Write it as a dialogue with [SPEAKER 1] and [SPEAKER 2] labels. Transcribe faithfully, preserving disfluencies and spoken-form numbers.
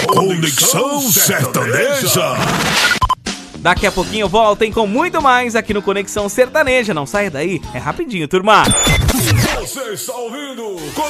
[SPEAKER 1] Conexão Sertaneja.
[SPEAKER 2] Daqui a pouquinho eu voltem com muito mais aqui no Conexão Sertaneja. Não saia daí, é rapidinho, turma.
[SPEAKER 1] Você está ouvindo